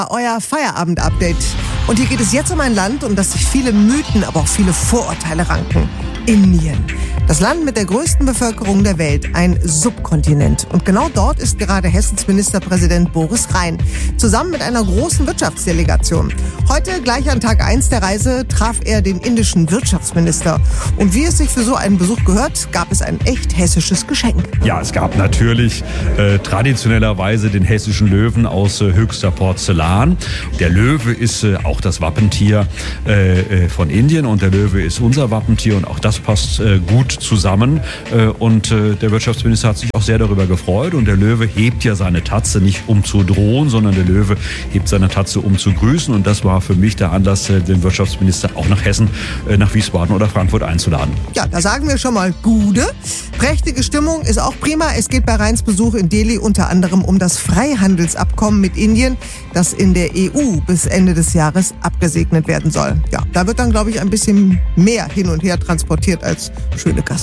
Euer Feierabend-Update. Und hier geht es jetzt um ein Land, um das sich viele Mythen, aber auch viele Vorurteile ranken. Indien. Das Land mit der größten Bevölkerung der Welt, ein Subkontinent. Und genau dort ist gerade Hessens Ministerpräsident Boris Rhein, zusammen mit einer großen Wirtschaftsdelegation. Heute, gleich an Tag 1 der Reise, traf er den indischen Wirtschaftsminister. Und wie es sich für so einen Besuch gehört, gab es ein echt hessisches Geschenk. Ja, es gab natürlich traditionellerweise den hessischen Löwen aus höchster Porzellan. Der Löwe ist auch das Wappentier von Indien und der Löwe ist unser Wappentier und auch das passt gut zusammen. Und der Wirtschaftsminister hat sich auch sehr darüber gefreut und der Löwe hebt ja seine Tatze nicht um zu drohen, sondern der Löwe hebt seine Tatze um zu grüßen und das war für mich der Anlass, den Wirtschaftsminister auch nach Hessen, nach Wiesbaden oder Frankfurt einzuladen. Ja, da sagen wir schon mal Gude. Prächtige Stimmung ist auch prima. Es geht bei Rheins Besuch in Delhi unter anderem um das Freihandelsabkommen mit Indien, das in der EU bis Ende des Jahres abgesegnet werden soll. Ja, da wird dann, glaube ich, ein bisschen mehr hin und her transportiert als schöne Gast.